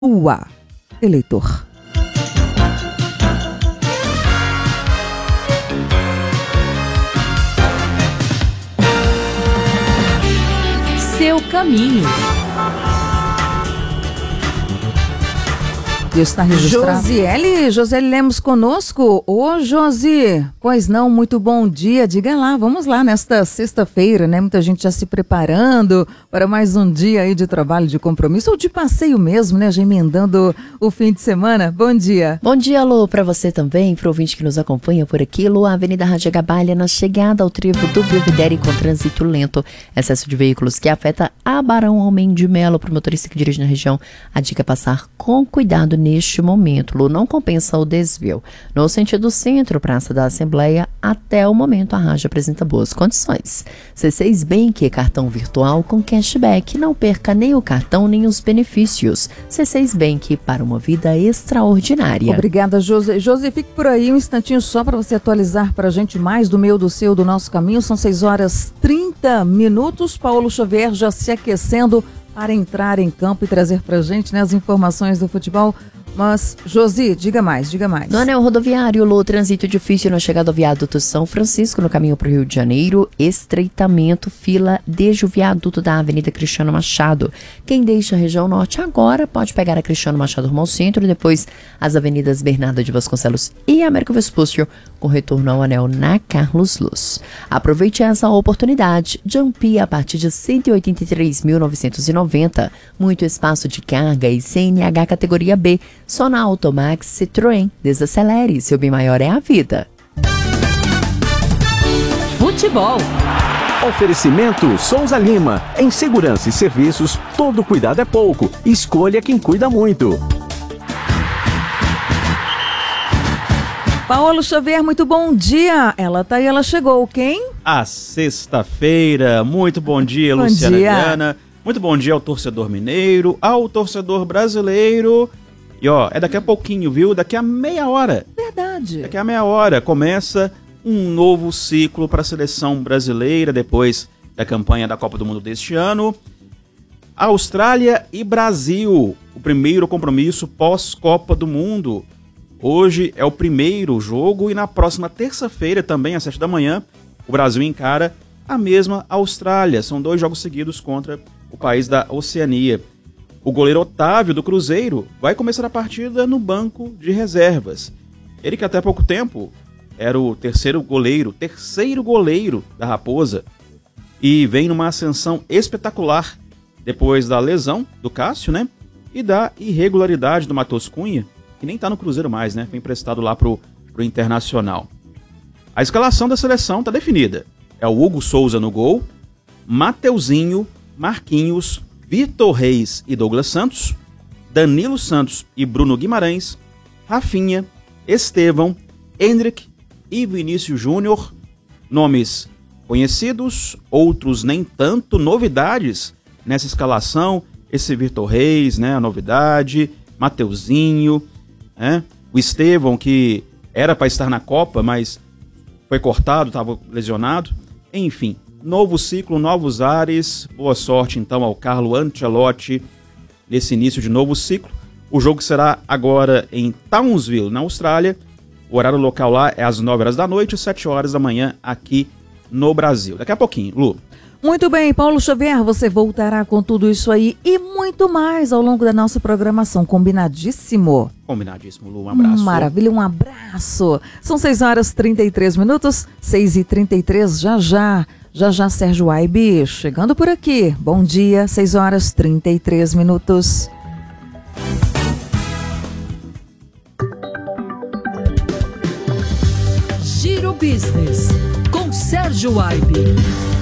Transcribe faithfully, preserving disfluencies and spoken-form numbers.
Ua, eleitor. Seu caminho. E está registrado. Josiele, Josiele Lemos conosco. Ô, Josi, pois não, muito bom dia. Diga lá, vamos lá nesta sexta-feira, né? Muita gente já se preparando para mais um dia aí de trabalho, de compromisso, ou de passeio mesmo, né? Já emendando o fim de semana. Bom dia. Bom dia, Lu, para você também, para o ouvinte que nos acompanha por aqui. Lu, a Avenida Rádio Gabalha, na chegada ao trevo do Belvedere com trânsito lento. Excesso de veículos que afeta a Barão Almen de Melo. Para o motorista que dirige na região, a dica é passar com cuidado neste momento. Lu, não compensa o desvio. No sentido centro, Praça da Assembleia, até o momento a Rádio apresenta boas condições. C seis Bank, cartão virtual com cashback. Não perca nem o cartão nem os benefícios. C seis Bank, para uma vida extraordinária. Obrigada, Josi. Josi, fique por aí um instantinho só para você atualizar para a gente mais do meu, do seu, do nosso caminho. São seis horas e trinta minutos. Paulo Xavier já se aquecendo para entrar em campo e trazer para a gente, né, as informações do futebol. Mas, Josi, diga mais, diga mais. No anel rodoviário, Lu, trânsito difícil na chegada ao viaduto São Francisco, no caminho para o Rio de Janeiro, estreitamento, fila desde o viaduto da Avenida Cristiano Machado. Quem deixa a região norte agora pode pegar a Cristiano Machado rumo ao centro, depois as avenidas Bernardo de Vasconcelos e Américo Vespúcio, com retorno ao anel na Carlos Luz. Aproveite essa oportunidade de ampliar a partir de cento e oitenta e três mil novecentos e noventa, muito espaço de carga e C N H categoria B, só na Automax Citroën. Desacelere, seu bem maior é a vida. Futebol. Oferecimento Souza Lima. Em segurança e serviços, todo cuidado é pouco. Escolha quem cuida muito. Paulo Xavier, muito bom dia. Ela tá aí, ela chegou. Quem? A sexta-feira. Muito bom dia, Bom Luciana dia. Viana. Muito bom dia ao torcedor mineiro, ao torcedor brasileiro. E ó, é daqui a pouquinho, viu? Daqui a meia hora. Verdade. Daqui a meia hora começa um novo ciclo para a seleção brasileira depois da campanha da Copa do Mundo deste ano. Austrália e Brasil, o primeiro compromisso pós-Copa do Mundo. Hoje é o primeiro jogo e na próxima terça-feira, também às sete da manhã, o Brasil encara a mesma Austrália. São dois jogos seguidos contra o país da Oceania. O goleiro Otávio, do Cruzeiro, vai começar a partida no banco de reservas. Ele que até pouco tempo era o terceiro goleiro, terceiro goleiro da Raposa, e vem numa ascensão espetacular depois da lesão do Cássio, né? E da irregularidade do Matheus Cunha, que nem tá no Cruzeiro mais, né? Foi emprestado lá pro, pro Internacional. A escalação da seleção tá definida. É o Hugo Souza no gol, Mateuzinho, Marquinhos, Vitor Reis e Douglas Santos, Danilo Santos e Bruno Guimarães, Rafinha, Estevão, Endrick e Vinícius Júnior. Nomes conhecidos, outros nem tanto, novidades nessa escalação. Esse Vitor Reis, né, a novidade, Mateuzinho, né, o Estevão, que era para estar na Copa, mas foi cortado, estava lesionado. Enfim, novo ciclo, novos ares. Boa sorte então ao Carlo Ancelotti nesse início de novo ciclo. O jogo será agora em Townsville, na Austrália. O horário local lá é às nove horas da noite e sete horas da manhã aqui no Brasil. Daqui a pouquinho, Lu. Muito bem, Paulo Xavier, você voltará com tudo isso aí e muito mais ao longo da nossa programação. Combinadíssimo? Combinadíssimo, Lu. Um abraço. Maravilha, um abraço. São seis horas e trinta e três minutos, seis e trinta e três, já já. Já já, Sérgio Aibe, chegando por aqui. Bom dia, seis horas e trinta e três minutos. Giro Business, com Sérgio Aibe.